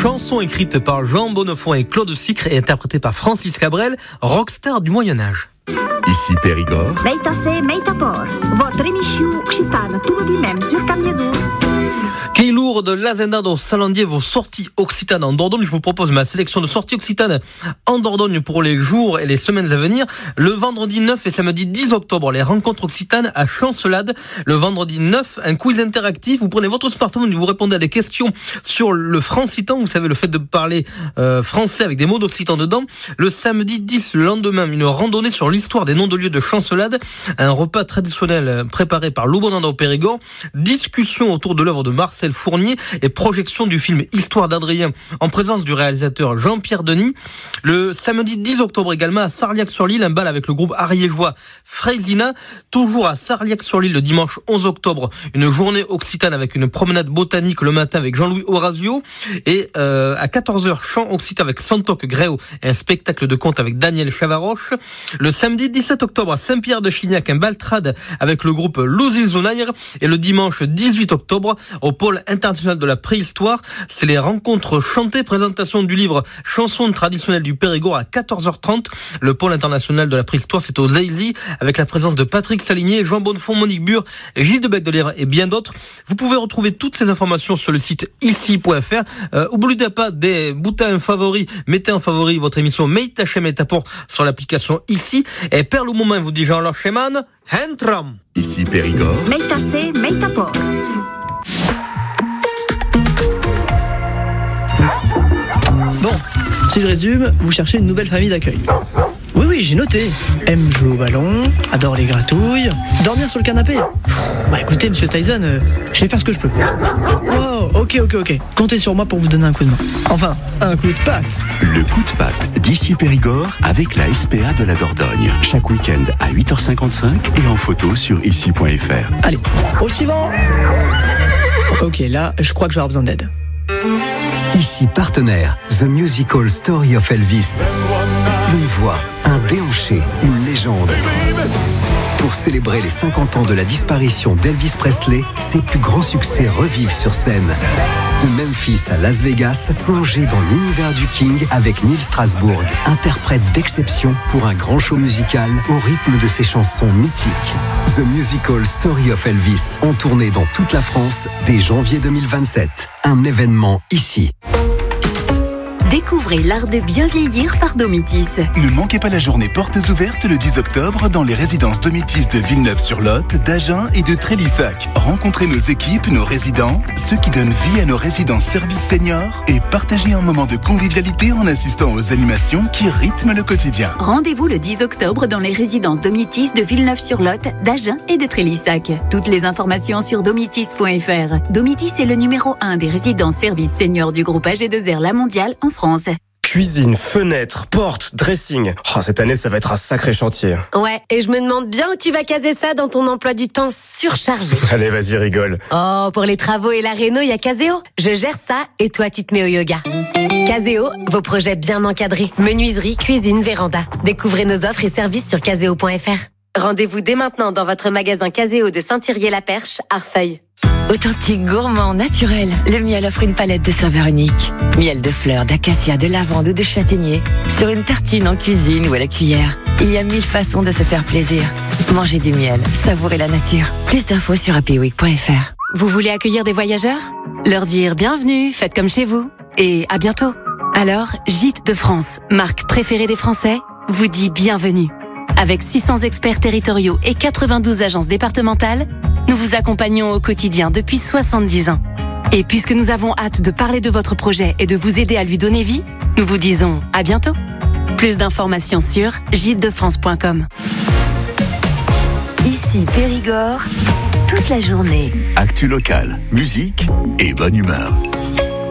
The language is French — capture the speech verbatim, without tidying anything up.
chanson écrite par Jean Bonnefond et Claude Sicre et interprétée par Francis Cabrel, rockstar du Moyen-Âge. Ici Périgord. Meita se, meita por. Votre émission occitane, tout le même sur Camieso. Qui lourd de l'agenda de Salandier, vos sorties occitanes en Dordogne. Je vous propose ma sélection de sorties occitanes en Dordogne pour les jours et les semaines à venir. Le vendredi neuf et samedi dix octobre, les rencontres occitanes à Chancelade. Le vendredi neuf, un quiz interactif. Vous prenez votre smartphone et vous répondez à des questions sur le francitan. Vous savez, le fait de parler euh, français avec des mots d'occitan dedans. Le samedi dix, le lendemain, une randonnée sur l'histoire des noms de lieux de Chancelade. Un repas traditionnel préparé par Loubonanda au Périgord. Discussion autour de l'œuvre de Marcel Fournier et projection du film Histoire d'Adrien en présence du réalisateur Jean-Pierre Denis. Le samedi dix octobre également à Sarliac-sur-l'Île, un bal avec le groupe ariégeois Freisina. Toujours à Sarliac-sur-l'Île le dimanche onze octobre, une journée occitane avec une promenade botanique le matin avec Jean-Louis Orazio. Et euh, à quatorze heures, chant occitan avec Santoc Gréo et un spectacle de conte avec Daniel Chavaroche. Le samedi dix-sept octobre à Saint-Pierre-de-Chignac, un bal trad avec le groupe Luzil Zunair. Et le dimanche dix-huit octobre au pôle international de la préhistoire, c'est les rencontres chantées, présentation du livre Chansons traditionnelles du Périgord à quatorze heures trente. Le pôle international de la préhistoire, c'est au Zeizi, avec la présence de Patrick Saligné, Jean Bonnefond, Monique Bure, Gilles de Bec de Lièvre et bien d'autres. Vous pouvez retrouver toutes ces informations sur le site ici point f r. Euh, N'oubliez pas des boutins favoris, mettez en favori votre émission Meita Che Meita Por sur l'application ici. Et per le moment, vous dit Jean-Laure Cheman, Hentram. Ici Périgord. Meita se, meita por. Bon, si je résume, vous cherchez une nouvelle famille d'accueil. Oui, oui, j'ai noté. Aime jouer au ballon, adore les gratouilles, dormir sur le canapé. Bah écoutez, monsieur Tyson, euh, je vais faire ce que je peux. Oh, ok, ok, ok. Comptez sur moi pour vous donner un coup de main. Enfin, un coup de patte. Le coup de patte d'ici Périgord avec la S P A de la Dordogne. Chaque week-end à huit heures cinquante-cinq et en photo sur ici point f r. Allez, au suivant. Ok, là, je crois que je vais avoir besoin d'aide. Ici partenaire, The Musical Story of Elvis. Une voix, un déhanché, une légende. Pour célébrer les cinquante ans de la disparition d'Elvis Presley, ses plus grands succès revivent sur scène. De Memphis à Las Vegas, plongez dans l'univers du King avec Neil Strasbourg, interprète d'exception pour un grand show musical au rythme de ses chansons mythiques. The Musical Story of Elvis, en tournée dans toute la France dès janvier deux mille vingt-sept. Un événement ici. Découvrez l'art de bien vieillir par Domitis. Ne manquez pas la journée portes ouvertes le dix octobre dans les résidences Domitis de Villeneuve-sur-Lot, d'Agen et de Trélissac. Rencontrez nos équipes, nos résidents, ceux qui donnent vie à nos résidences services seniors et partagez un moment de convivialité en assistant aux animations qui rythment le quotidien. Rendez-vous le dix octobre dans les résidences Domitis de Villeneuve-sur-Lot, d'Agen et de Trélissac. Toutes les informations sur domitis point f r. Domitis est le numéro un des résidences services seniors du groupe A G deux R La Mondiale en France. Cuisine, fenêtre, porte, dressing. Oh, cette année, ça va être un sacré chantier. Ouais, et je me demande bien où tu vas caser ça dans ton emploi du temps surchargé. Allez, vas-y, rigole. Oh, pour les travaux et la réno, il y a Caseo. Je gère ça et toi, tu te mets au yoga. Caseo, vos projets bien encadrés. Menuiserie, cuisine, véranda. Découvrez nos offres et services sur caseo point f r. Rendez-vous dès maintenant dans votre magasin Caseo de Saint-Thirier-la-Perche, Arfeuil. Authentique, gourmand, naturel, le miel offre une palette de saveurs uniques. Miel de fleurs, d'acacia, de lavande ou de châtaignier. Sur une tartine, en cuisine ou à la cuillère. Il y a mille façons de se faire plaisir. Mangez du miel, savourez la nature. Plus d'infos sur happy week point f r. Vous voulez accueillir des voyageurs ? Leur dire bienvenue, faites comme chez vous. Et à bientôt. Alors, Gîtes de France, marque préférée des Français, vous dit bienvenue. Avec six cents experts territoriaux et quatre-vingt-douze agences départementales, nous vous accompagnons au quotidien depuis soixante-dix ans. Et puisque nous avons hâte de parler de votre projet et de vous aider à lui donner vie, nous vous disons à bientôt. Plus d'informations sur gîtes de france point com. Ici Périgord, toute la journée. Actu locale, musique et bonne humeur.